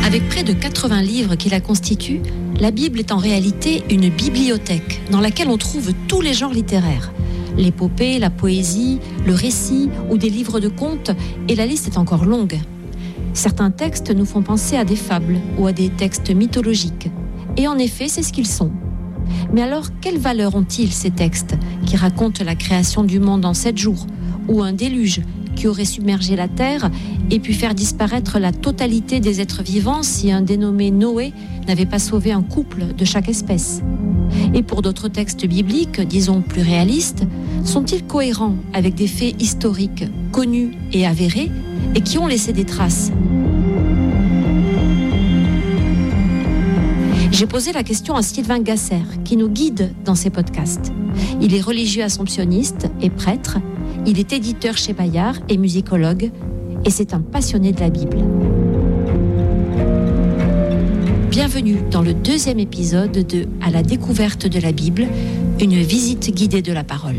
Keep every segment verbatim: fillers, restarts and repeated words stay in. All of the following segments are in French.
Avec près de quatre-vingts livres qui la constituent, la Bible est en réalité une bibliothèque dans laquelle on trouve tous les genres littéraires. L'épopée, la poésie, le récit ou des livres de contes, et la liste est encore longue. Certains textes nous font penser à des fables ou à des textes mythologiques. Et en effet, c'est ce qu'ils sont. Mais alors, quelle valeur ont-ils ces textes qui racontent la création du monde en sept jours, ou un déluge qui aurait submergé la terre et pu faire disparaître la totalité des êtres vivants si un dénommé Noé n'avait pas sauvé un couple de chaque espèce? Et pour d'autres textes bibliques, disons plus réalistes, sont-ils cohérents avec des faits historiques connus et avérés et qui ont laissé des traces? J'ai posé la question à Sylvain Gasser, qui nous guide dans ses podcasts. Il est religieux assomptionniste et prêtre. Il est éditeur chez Bayard et musicologue. Et c'est un passionné de la Bible. Bienvenue dans le deuxième épisode de « À la découverte de la Bible », une visite guidée de la parole.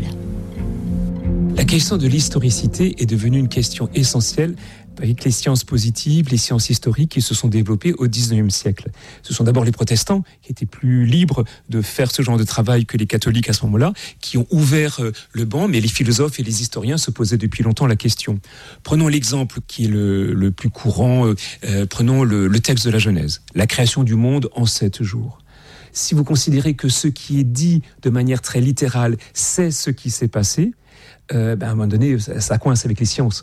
La question de l'historicité est devenue une question essentielle avec les sciences positives, les sciences historiques qui se sont développées au dix-neuvième siècle. Ce sont d'abord les protestants qui étaient plus libres de faire ce genre de travail que les catholiques à ce moment-là, qui ont ouvert le banc, mais les philosophes et les historiens se posaient depuis longtemps la question. Prenons l'exemple qui est le, le plus courant, euh, prenons le, le texte de la Genèse, la création du monde en sept jours. Si vous considérez que ce qui est dit de manière très littérale, c'est ce qui s'est passé, Euh, ben à un moment donné, ça, ça coince avec les sciences.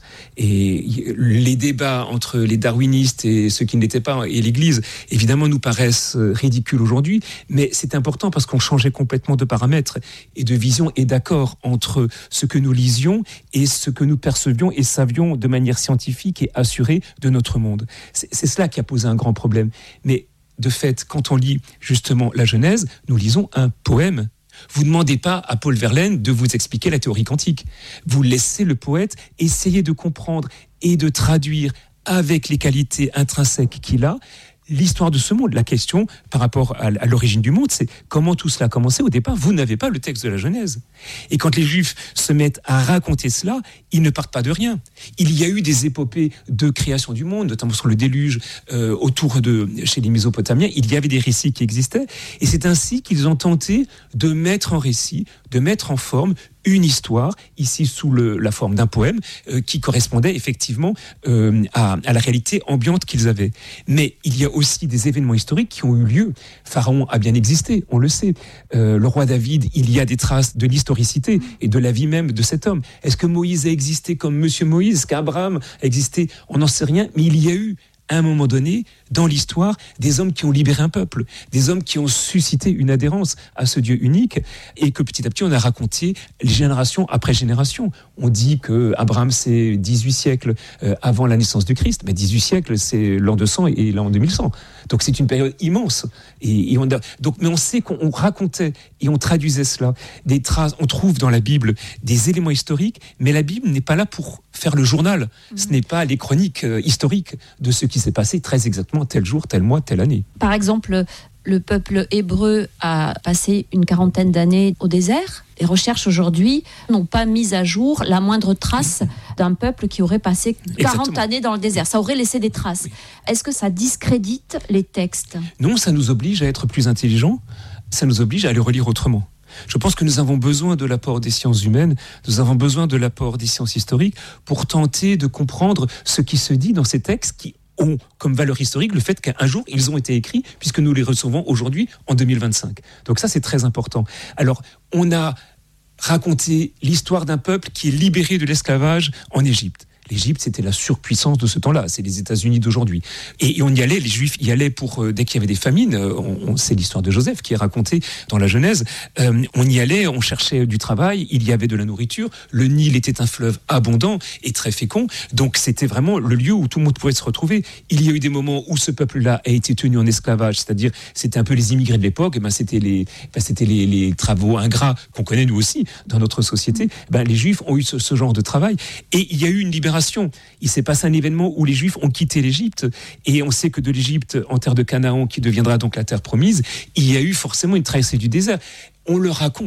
Et les débats entre les darwinistes et ceux qui ne l'étaient pas, et l'Église, évidemment, nous paraissent ridicules aujourd'hui, mais c'est important parce qu'on changeait complètement de paramètres et de vision et d'accord entre ce que nous lisions et ce que nous percevions et savions de manière scientifique et assurée de notre monde. C'est, c'est cela qui a posé un grand problème. Mais de fait, quand on lit justement la Genèse, nous lisons un poème. Vous ne demandez pas à Paul Verlaine de vous expliquer la théorie quantique. Vous laissez le poète essayer de comprendre et de traduire avec les qualités intrinsèques qu'il a l'histoire de ce monde. La question par rapport à l'origine du monde, c'est comment tout cela a commencé. Au départ, vous n'avez pas le texte de la Genèse. Et quand les Juifs se mettent à raconter cela, ils ne partent pas de rien. Il y a eu des épopées de création du monde, notamment sur le déluge, euh, autour de, chez les Mésopotamiens, il y avait des récits qui existaient. Et c'est ainsi qu'ils ont tenté de mettre en récit, de mettre en forme une histoire, ici sous le, la forme d'un poème, euh, qui correspondait effectivement euh, à, à la réalité ambiante qu'ils avaient. Mais il y a aussi des événements historiques qui ont eu lieu. Pharaon a bien existé, on le sait. Euh, le roi David, il y a des traces de l'historicité et de la vie même de cet homme. Est-ce que Moïse a existé comme Monsieur Moïse? Est-ce qu'Abraham a existé? On n'en sait rien, mais il y a eu à un moment donné, dans l'histoire, des hommes qui ont libéré un peuple, des hommes qui ont suscité une adhérence à ce Dieu unique, et que petit à petit, on a raconté génération après génération. On dit que Abraham, c'est dix-huit siècles avant la naissance du Christ, mais dix-huit siècles, c'est l'an deux cents et l'an deux mille cent. Donc c'est une période immense. Et, et on a, donc, mais on sait qu'on racontait et on traduisait cela. Des traces, on trouve dans la Bible des éléments historiques, mais la Bible n'est pas là pour faire le journal. Mmh. Ce n'est pas les chroniques euh, historiques de ce qui s'est passé très exactement tel jour, tel mois, telle année. Par exemple, le peuple hébreu a passé une quarantaine d'années au désert. Les recherches aujourd'hui n'ont pas mis à jour la moindre trace d'un peuple qui aurait passé quarante Exactement. Années dans le désert. Ça aurait laissé des traces. Oui. Est-ce que ça discrédite les textes? Non, ça nous oblige à être plus intelligents. Ça nous oblige à les relire autrement. Je pense que nous avons besoin de l'apport des sciences humaines, nous avons besoin de l'apport des sciences historiques pour tenter de comprendre ce qui se dit dans ces textes qui ont comme valeur historique le fait qu'un jour ils ont été écrits puisque nous les recevons aujourd'hui en deux mille vingt-cinq. Donc ça c'est très important. Alors on a raconté l'histoire d'un peuple qui est libéré de l'esclavage en Égypte. L'Égypte, c'était la surpuissance de ce temps-là. C'est les États-Unis d'aujourd'hui. Et, et on y allait, les Juifs y allaient pour, euh, dès qu'il y avait des famines, euh, on, on, c'est l'histoire de Joseph qui est racontée dans la Genèse. Euh, on y allait, on cherchait du travail, il y avait de la nourriture. Le Nil était un fleuve abondant et très fécond. Donc c'était vraiment le lieu où tout le monde pouvait se retrouver. Il y a eu des moments où ce peuple-là a été tenu en esclavage, c'est-à-dire c'était un peu les immigrés de l'époque. Et ben c'était les, ben c'était les, les travaux ingrats qu'on connaît nous aussi dans notre société. Ben les Juifs ont eu ce, ce genre de travail. Et il y a eu une libération. Il s'est passé un événement où les Juifs ont quitté l'Égypte et on sait que de l'Égypte en terre de Canaan, qui deviendra donc la terre promise, il y a eu forcément une traversée du désert. On le raconte.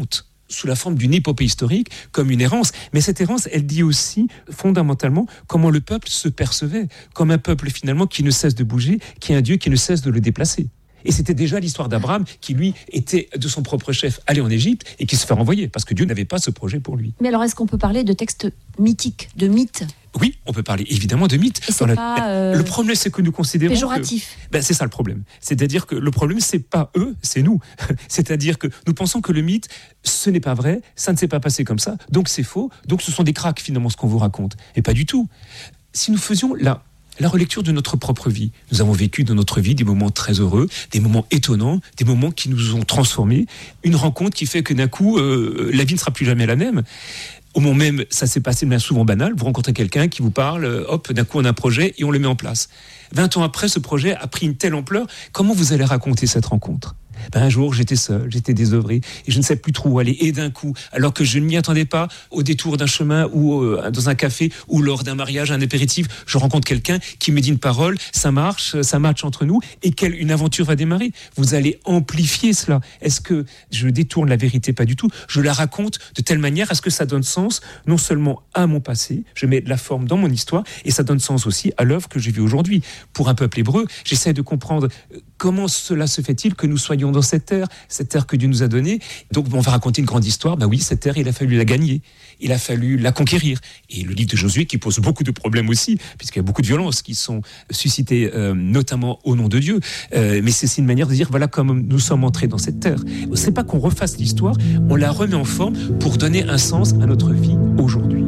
sous la forme d'une épopée historique, comme une errance. Mais cette errance, elle dit aussi, fondamentalement, comment le peuple se percevait, comme un peuple finalement qui ne cesse de bouger, qui est un Dieu qui ne cesse de le déplacer. Et c'était déjà l'histoire d'Abraham qui, lui, était de son propre chef allé en Égypte et qui se fait renvoyer, parce que Dieu n'avait pas ce projet pour lui. Mais alors, est-ce qu'on peut parler de textes mythiques, de mythes ? Oui, on peut parler évidemment de mythes. Et c'est la... pas euh... Le problème, c'est que nous considérons péjoratif. Que... Ben, c'est ça le problème. C'est-à-dire que le problème, c'est pas eux, c'est nous. C'est-à-dire que nous pensons que le mythe, ce n'est pas vrai, ça ne s'est pas passé comme ça, donc c'est faux, donc ce sont des cracks finalement ce qu'on vous raconte. Et pas du tout. Si nous faisions la... la relecture de notre propre vie. Nous avons vécu dans notre vie des moments très heureux, des moments étonnants, des moments qui nous ont transformés, une rencontre qui fait que d'un coup, euh, la vie ne sera plus jamais la même. Au moment même, ça s'est passé bien souvent banal, vous rencontrez quelqu'un qui vous parle, hop, d'un coup on a un projet et on le met en place. vingt ans après, ce projet a pris une telle ampleur, comment vous allez raconter cette rencontre ? Ben un jour, j'étais seul, j'étais désœuvré et je ne savais plus trop où aller. Et d'un coup, alors que je ne m'y attendais pas, au détour d'un chemin ou euh, dans un café ou lors d'un mariage, un apéritif, je rencontre quelqu'un qui me dit une parole, ça marche, ça match entre nous et quelle une aventure va démarrer. Vous allez amplifier cela. Est-ce que je détourne la vérité ? Pas du tout. Je la raconte de telle manière à ce que ça donne sens non seulement à mon passé, je mets de la forme dans mon histoire et ça donne sens aussi à l'œuvre que je vis aujourd'hui. Pour un peuple hébreu, j'essaie de comprendre comment cela se fait-il que nous soyons dans cette terre, cette terre que Dieu nous a donnée. Donc on va raconter une grande histoire. Ben oui, cette terre, il a fallu la gagner, il a fallu la conquérir. Et le livre de Josué qui pose beaucoup de problèmes aussi, puisqu'il y a beaucoup de violences qui sont suscitées, euh, notamment au nom de Dieu. Euh, mais c'est, c'est une manière de dire, voilà comment nous sommes entrés dans cette terre. C'est pas qu'on refasse l'histoire, on la remet en forme pour donner un sens à notre vie aujourd'hui.